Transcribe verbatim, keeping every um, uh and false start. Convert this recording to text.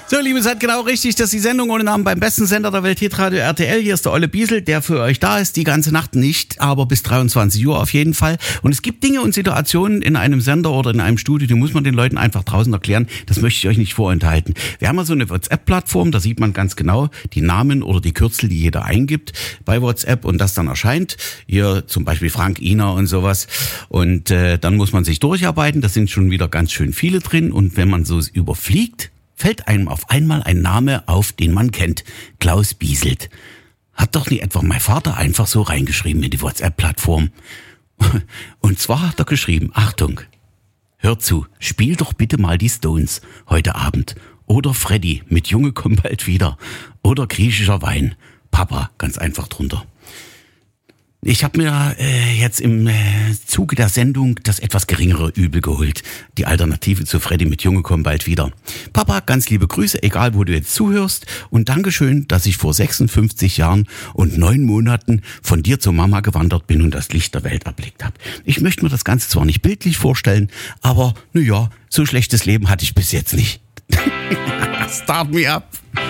So, Liebe, seid genau richtig, dass die Sendung ohne Namen beim besten Sender der Welt, Hitradio R T L. Hier ist der Olle Biesel, der für euch da ist, die ganze Nacht nicht, aber bis dreiundzwanzig Uhr auf jeden Fall. Und es gibt Dinge und Situationen in einem Sender oder in einem Studio, die muss man den Leuten einfach draußen erklären. Das möchte ich euch nicht vorenthalten. Wir haben ja so eine WhatsApp-Plattform, da sieht man ganz genau die Namen oder die Kürzel, die jeder eingibt bei WhatsApp und das dann erscheint. Hier zum Beispiel Frank, Ina und sowas. Und äh, dann muss man sich durcharbeiten. Da sind schon wieder ganz schön viele drin. Und wenn man so überfliegt, fällt einem auf einmal ein Name auf, den man kennt. Klaus Bieselt. Hat doch nicht etwa mein Vater einfach so reingeschrieben in die WhatsApp-Plattform. Und zwar hat er geschrieben, Achtung, hör zu, spiel doch bitte mal die Stones heute Abend. Oder Freddy mit Junge komm bald wieder. Oder griechischer Wein. Papa, ganz einfach drunter. Ich habe mir äh, jetzt im äh, Zuge der Sendung das etwas geringere Übel geholt. Die Alternative zu Freddy mit Junge komm bald wieder. Papa, ganz liebe Grüße, egal wo du jetzt zuhörst. Und Dankeschön, dass ich vor sechsundfünfzig Jahren und neun Monaten von dir zur Mama gewandert bin und das Licht der Welt erblickt habe. Ich möchte mir das Ganze zwar nicht bildlich vorstellen, aber naja, so schlechtes Leben hatte ich bis jetzt nicht. Start me up.